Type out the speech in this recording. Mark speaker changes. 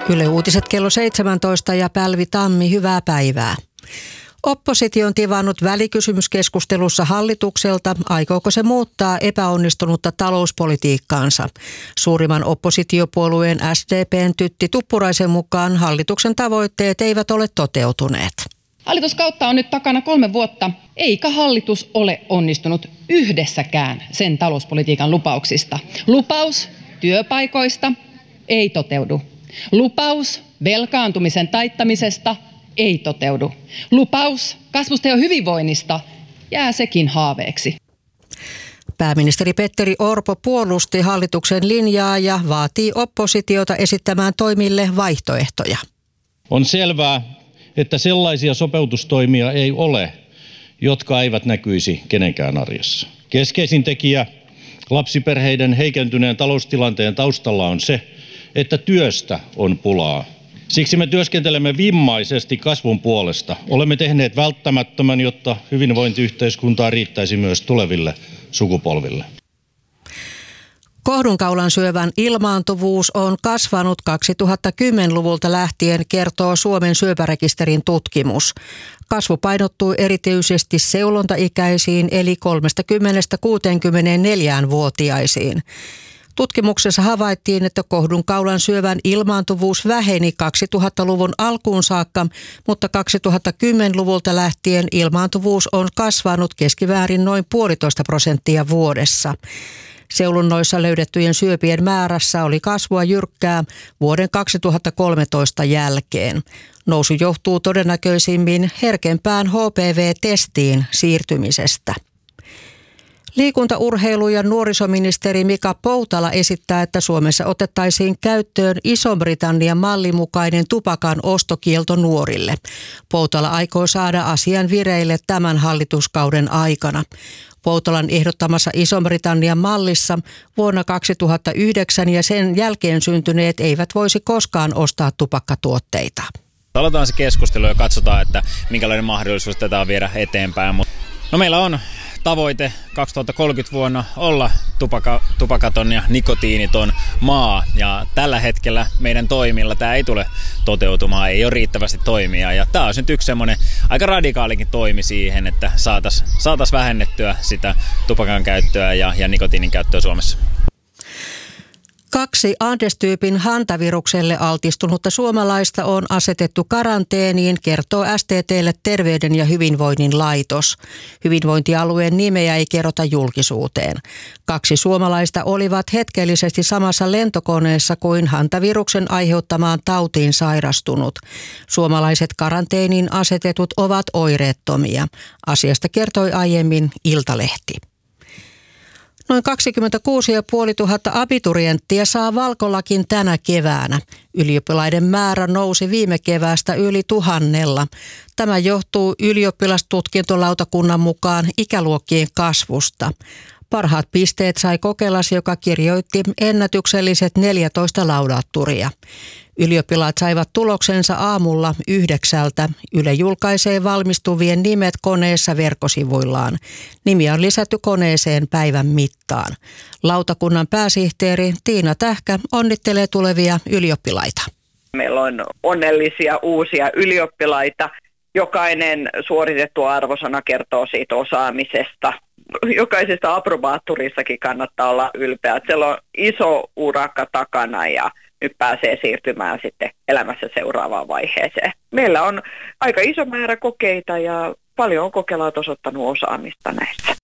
Speaker 1: Yle Uutiset kello 17 ja Pälvi Tammi, hyvää päivää. Oppositio on tivannut välikysymyskeskustelussa hallitukselta, aikooko se muuttaa epäonnistunutta talouspolitiikkaansa. Suurimman oppositiopuolueen SDP:n Tytti Tuppuraisen mukaan hallituksen tavoitteet eivät ole toteutuneet.
Speaker 2: Hallituskautta on nyt takana 3 vuotta, eikä hallitus ole onnistunut yhdessäkään sen talouspolitiikan lupauksista. Lupaus työpaikoista ei toteudu. Lupaus velkaantumisen taittamisesta ei toteudu. Lupaus kasvusta ja hyvinvoinnista jää sekin haaveeksi.
Speaker 1: Pääministeri Petteri Orpo puolusti hallituksen linjaa ja vaatii oppositiota esittämään toimille vaihtoehtoja.
Speaker 3: On selvää, että sellaisia sopeutustoimia ei ole, jotka eivät näkyisi kenenkään arjessa. Keskeisin tekijä lapsiperheiden heikentyneen taloustilanteen taustalla on se, että työstä on pulaa. Siksi me työskentelemme vimmaisesti kasvun puolesta. Olemme tehneet välttämättömän, jotta hyvinvointiyhteiskuntaa riittäisi myös tuleville sukupolville.
Speaker 1: Kohdunkaulan syövän ilmaantuvuus on kasvanut 2010-luvulta lähtien, kertoo Suomen syöpärekisterin tutkimus. Kasvu painottuu erityisesti seulontaikäisiin eli 30–64-vuotiaisiin. Tutkimuksessa havaittiin, että kohdunkaulan syövän ilmaantuvuus väheni 2000-luvun alkuun saakka, mutta 2010-luvulta lähtien ilmaantuvuus on kasvanut keskiväärin noin 1,5% vuodessa. Seulonnoissa löydettyjen syöpien määrässä oli kasvua jyrkkää vuoden 2013 jälkeen. Nousu johtuu todennäköisimmin herkempään HPV-testiin siirtymisestä. Liikunta-, urheilu- ja nuorisoministeri Mika Poutala esittää, että Suomessa otettaisiin käyttöön Ison-Britannian mallin mukainen tupakan ostokielto nuorille. Poutala aikoo saada asian vireille tämän hallituskauden aikana. Poutalan ehdottamassa Ison-Britannian mallissa vuonna 2009 ja sen jälkeen syntyneet eivät voisi koskaan ostaa tupakkatuotteita.
Speaker 4: Aloitetaan se keskustelu ja katsotaan, että minkälainen mahdollisuus tätä on viedä eteenpäin. No, meillä on tavoite 2030 vuonna olla tupakaton ja nikotiiniton maa, ja tällä hetkellä meidän toimilla tämä ei tule toteutumaan, ei ole riittävästi toimia, ja tämä on nyt yksi semmoinen aika radikaalikin toimi siihen, että saataisiin vähennettyä sitä tupakan käyttöä ja nikotiinin käyttöä Suomessa.
Speaker 1: 2 Andes-tyypin hantavirukselle altistunutta suomalaista on asetettu karanteeniin, kertoo STT:lle Terveyden ja hyvinvoinnin laitos. Hyvinvointialueen nimeä ei kerrota julkisuuteen. 2 suomalaista olivat hetkellisesti samassa lentokoneessa kuin hantaviruksen aiheuttamaan tautiin sairastunut. Suomalaiset karanteeniin asetetut ovat oireettomia. Asiasta kertoi aiemmin Iltalehti. Noin 26 500 abiturienttia saa valkolakin tänä keväänä. Ylioppilaiden määrä nousi viime keväästä yli 1000. Tämä johtuu ylioppilastutkintolautakunnan mukaan ikäluokkien kasvusta. Parhaat pisteet sai Kokelas, joka kirjoitti ennätykselliset 14 laudaatturia. Ylioppilaat saivat tuloksensa aamulla 9. Yle julkaisee valmistuvien nimet koneessa verkkosivuillaan. Nimiä on lisätty koneeseen päivän mittaan. Lautakunnan pääsihteeri Tiina Tähkä onnittelee tulevia ylioppilaita.
Speaker 5: Meillä on onnellisia uusia ylioppilaita. Jokainen suoritettu arvosana kertoo siitä osaamisesta. Jokaisesta aprobaattorissakin kannattaa olla ylpeä. Siellä on iso urakka takana ja nyt pääsee siirtymään sitten elämässä seuraavaan vaiheeseen. Meillä on aika iso määrä kokeita ja paljon on kokelaat osoittanut osaamista näissä.